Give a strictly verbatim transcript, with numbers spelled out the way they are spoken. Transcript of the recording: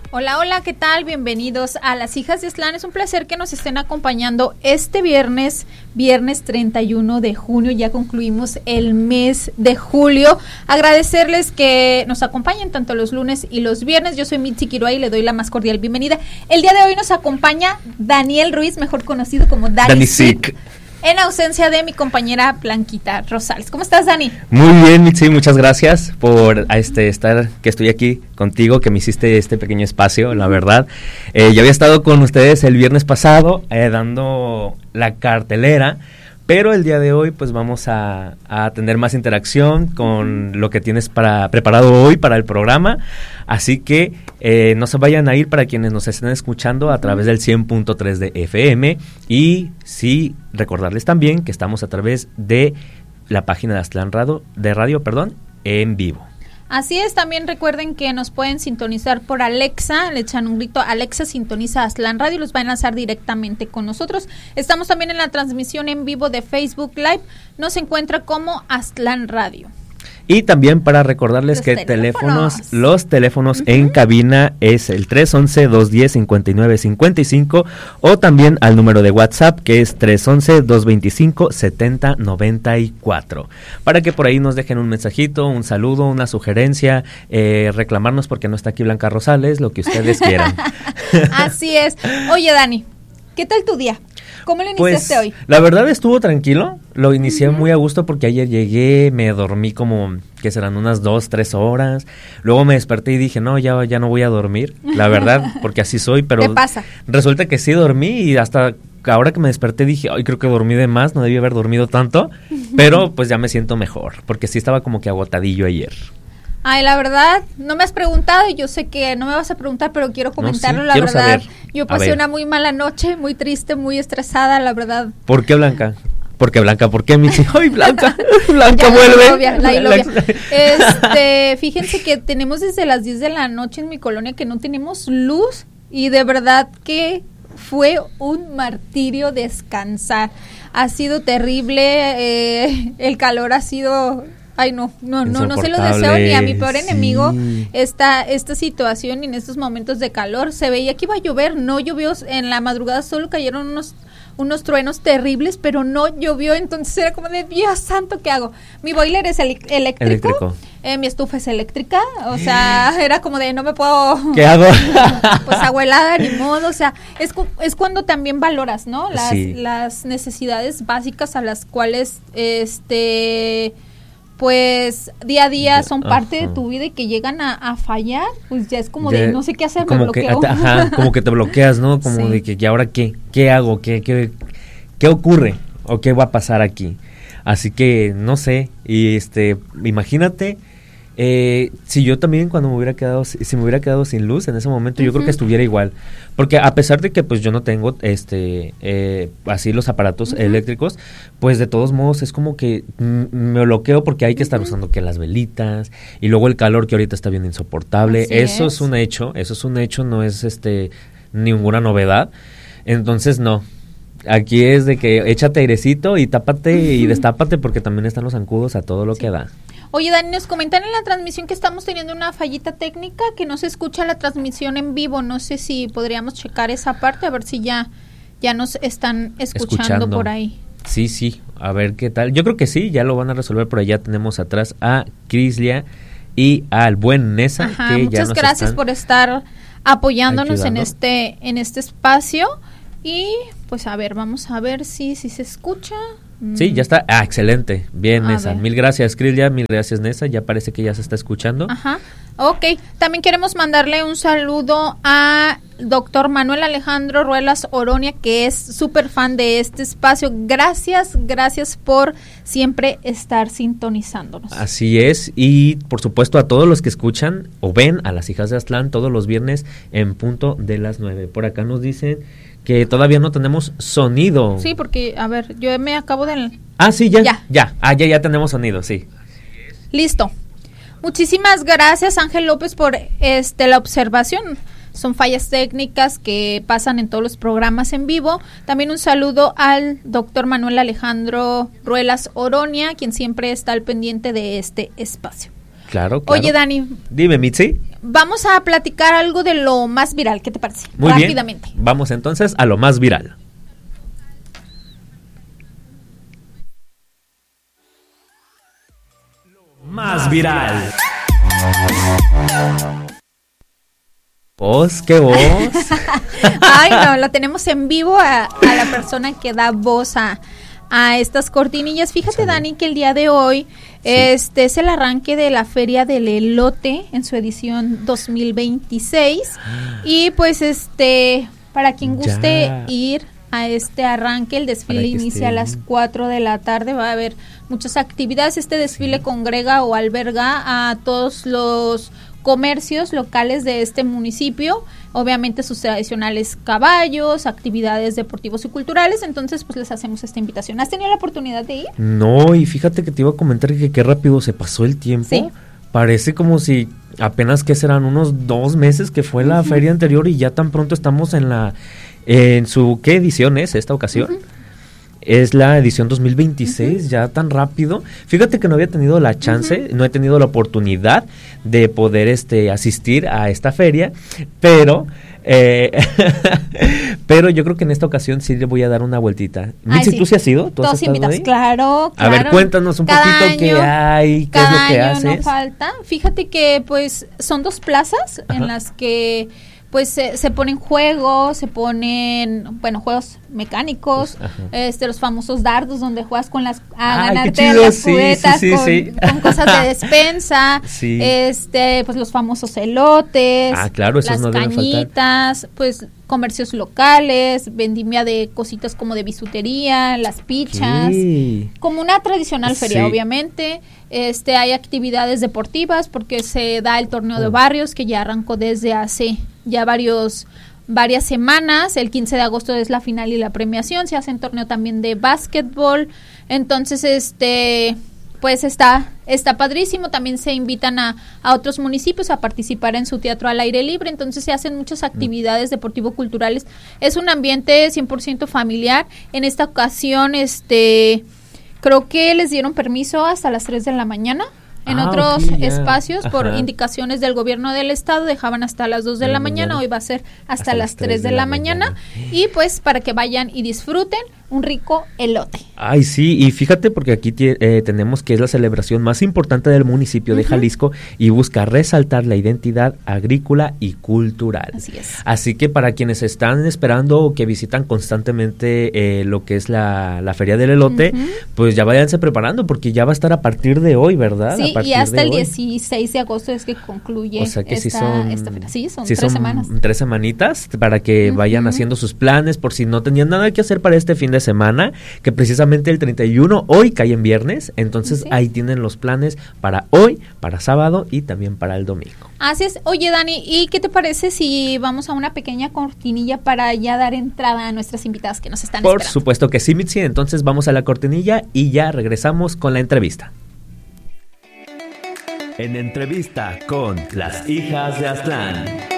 Hola, hola, ¿qué tal? Bienvenidos a Las Hijas de Aztlán. Es un placer que nos estén acompañando este viernes, viernes treinta y uno de junio. Ya concluimos el mes de julio. Agradecerles que nos acompañen tanto los lunes y los viernes. Yo soy Mitzi Quiroa y le doy la más cordial bienvenida. El día de hoy nos acompaña Daniel Ruiz, mejor conocido como Dani, Dani Sick, en ausencia de mi compañera Blanquita Rosales. ¿Cómo estás, Dani? Muy bien, Mitzi, muchas gracias por este estar, que estoy aquí contigo, que me hiciste este pequeño espacio, la verdad. Eh, yo había estado con ustedes el viernes pasado eh, dando la cartelera, pero el día de hoy pues vamos a, a tener más interacción con lo que tienes para preparado hoy para el programa, así que eh, no se vayan a ir para quienes nos estén escuchando a través del cien punto tres de F M, y sí recordarles también que estamos a través de la página de Aztlán Radio, de radio, perdón, en vivo. Así es, también recuerden que nos pueden sintonizar por Alexa, le echan un grito, Alexa sintoniza Aztlán Radio y los va a enlazar directamente con nosotros. Estamos también en la transmisión en vivo de Facebook Live, nos encuentra como Aztlán Radio. Y también para recordarles los que teléfonos, teléfonos los teléfonos uh-huh. en cabina es el tres once, dos diez, cincuenta y nueve cincuenta y cinco, o también al número de WhatsApp que es tres once, dos veinticinco, setenta noventa y cuatro, para que por ahí nos dejen un mensajito, un saludo, una sugerencia, eh, reclamarnos porque no está aquí Blanca Rosales, lo que ustedes quieran. Así es. Oye, Dani, ¿qué tal tu día? ¿Cómo lo iniciaste pues, hoy? La verdad estuvo tranquilo, lo inicié uh-huh. muy a gusto porque ayer llegué, me dormí como, que serán unas dos, tres horas, luego me desperté y dije, no, ya, ya no voy a dormir, la verdad, porque así soy, pero ¿qué pasa? Resulta que sí dormí y hasta ahora que me desperté dije, ay, creo que dormí de más, no debí haber dormido tanto, uh-huh. pero pues ya me siento mejor, porque sí estaba como que agotadillo ayer. Ay, la verdad, no me has preguntado y yo sé que no me vas a preguntar, pero quiero comentarlo, no, sí, la quiero verdad. Saber. Yo pasé una muy mala noche, muy triste, muy estresada, la verdad. ¿Por qué, Blanca? ¿Por qué, Blanca? ¿Por qué, Michi? ¡Ay, Blanca! ¡Blanca, vuelve! La ilovia, la ilovia. Este, fíjense que tenemos desde las diez de la noche en mi colonia que no tenemos luz y de verdad que fue un martirio descansar. Ha sido terrible, eh, el calor ha sido... Ay, no, no, no, no se lo deseo ni a mi peor enemigo sí. esta, esta situación y en estos momentos de calor. Se veía que iba a llover, no llovió en la madrugada, solo cayeron unos, unos truenos terribles, pero no llovió, entonces era como de, Dios santo, ¿qué hago? Mi boiler es el, eléctrico, eléctrico. Eh, mi estufa es eléctrica, o sea, era como de, no me puedo... ¿Qué hago? Pues abuelada, ni modo, o sea, es, es cuando también valoras, ¿no? Las, sí. las necesidades básicas a las cuales, este... pues día a día son parte ajá. de tu vida y que llegan a, a fallar, pues ya es como ya, de no sé qué hacer, me bloqueo. Que, ajá, como que te bloqueas, ¿no? Como sí. de que, ¿y ahora qué? ¿Qué hago? ¿Qué, qué, qué ocurre? ¿O qué va a pasar aquí? Así que, no sé, y este, imagínate... Eh, si yo también cuando me hubiera quedado si me hubiera quedado sin luz en ese momento, uh-huh. yo creo que estuviera igual, porque a pesar de que pues yo no tengo este eh, así los aparatos uh-huh. eléctricos, pues de todos modos es como que m- me bloqueo porque hay que uh-huh. estar usando que las velitas y luego el calor que ahorita está bien insoportable. Así eso es. es un hecho, eso es un hecho, no es este ninguna novedad. Entonces no. Aquí es de que échate airecito y tápate uh-huh. y destápate porque también están los zancudos a todo lo sí. que da. Oye, Dani, nos comentan en la transmisión que estamos teniendo una fallita técnica, que no se escucha la transmisión en vivo. No sé si podríamos checar esa parte, a ver si ya, ya nos están escuchando, escuchando por ahí. Sí, sí, a ver qué tal. Yo creo que sí, ya lo van a resolver por allá. Tenemos atrás a Crislia y al buen Nesa. Ajá, que muchas ya nos gracias por estar apoyándonos ayudando. en este en este espacio. Y pues a ver, vamos a ver si, si se escucha. Sí, ya está. Ah, excelente. Bien, a Nesa. ver. Mil gracias, Crislia. Mil gracias, Nesa. Ya parece que ya se está escuchando. Ajá. Ok. También queremos mandarle un saludo a doctor Manuel Alejandro Ruelas Oronia, que es súper fan de este espacio. Gracias, gracias por siempre estar sintonizándonos. Así es. Y, por supuesto, a todos los que escuchan o ven a Las Hijas de Aztlán todos los viernes en punto de las nueve. Por acá nos dicen que todavía no tenemos sonido. Sí, porque, a ver, yo me acabo de... Ah, sí, ya, ya, ya, ah, ya, ya tenemos sonido, sí. Listo. Muchísimas gracias, Ángel López, por este la observación. Son fallas técnicas que pasan en todos los programas en vivo. También un saludo al doctor Manuel Alejandro Ruelas Oronia, quien siempre está al pendiente de este espacio. Claro, claro. Oye, Dani. Dime, Mitzi. vamos a platicar algo de lo más viral, ¿qué te parece? Muy Rápidamente. bien. Vamos entonces a lo más viral. Lo más viral. ¿Voz? ¿Qué voz? Ay, no, la tenemos en vivo a, a la persona que da voz a, a estas cortinillas. Fíjate, sí. Dani, que el día de hoy sí. este es el arranque de la Feria del Elote en su edición dos mil veintiséis. Y pues este, para quien guste ya. ir a este arranque, el desfile inicia a las cuatro de la tarde, va a haber muchas actividades. Este desfile sí. congrega o alberga a todos los comercios locales de este municipio, obviamente sus tradicionales caballos, actividades deportivos y culturales, entonces pues les hacemos esta invitación. ¿Has tenido la oportunidad de ir? No, y fíjate que te iba a comentar que qué rápido se pasó el tiempo. Sí. Parece como si apenas que serán unos dos meses que fue la uh-huh. feria anterior y ya tan pronto estamos en la, en su, ¿qué edición es esta ocasión? Uh-huh. Es la edición dos mil veintiséis, uh-huh. ya tan rápido. Fíjate que no había tenido la chance, uh-huh. no he tenido la oportunidad de poder este asistir a esta feria, pero eh, pero yo creo que en esta ocasión sí le voy a dar una vueltita. Mitzi, sí. ¿tú sí has ido? ¿Tú Todos invitados, claro, claro. A ver, cuéntanos un cada poquito año, qué hay, qué es lo que haces. Cada año no falta. Fíjate que pues son dos plazas Ajá. en las que pues se, se ponen juegos, se ponen, bueno, juegos mecánicos, pues, este los famosos dardos donde juegas con las a Ay, ganarte las sí, cubetas sí, sí, con, sí. con cosas de despensa, sí. este pues los famosos elotes, ah, claro, las no cañitas, pues comercios locales, vendimia de cositas como de bisutería, las pichas, sí. como una tradicional feria, sí. obviamente. Este hay actividades deportivas porque se da el torneo oh. de barrios que ya arrancó desde hace ya varios varias semanas. El quince de agosto es la final y la premiación. Se hace un torneo también de básquetbol. Entonces, este pues está está padrísimo. También se invitan a, a otros municipios a participar en su teatro al aire libre. Entonces se hacen muchas actividades deportivo-culturales. Es un ambiente cien por ciento familiar. En esta ocasión, este creo que les dieron permiso hasta las tres de la mañana. En ah, otros okay, espacios, Ajá. por indicaciones del gobierno del estado, dejaban hasta las dos de, de la mañana. mañana. Hoy va a ser hasta, hasta las tres de, de la, la mañana. mañana. Y pues para que vayan y disfruten un rico elote. Ay, sí, y fíjate porque aquí t- eh, tenemos que es la celebración más importante del municipio uh-huh. de Jalisco y busca resaltar la identidad agrícola y cultural. Así es. Así que para quienes están esperando o que visitan constantemente eh, lo que es la, la Feria del Elote, uh-huh. pues ya váyanse preparando porque ya va a estar a partir de hoy, ¿verdad? Sí, y hasta el dieciséis de agosto es que concluye o sea que esta, sí son, esta feria. Sí, son sí tres son semanas. Tres semanitas para que uh-huh. vayan haciendo sus planes por si no tenían nada que hacer para este fin de semana, que precisamente el treinta y uno hoy cae en viernes, entonces sí. ahí tienen los planes para hoy, para sábado y también para el domingo. Así es. Oye, Dani, ¿y qué te parece si vamos a una pequeña cortinilla para ya dar entrada a nuestras invitadas que nos están Por esperando? Por supuesto que sí, Mitzi, entonces vamos a la cortinilla y ya regresamos con la entrevista. En entrevista con las hijas de Aztlán.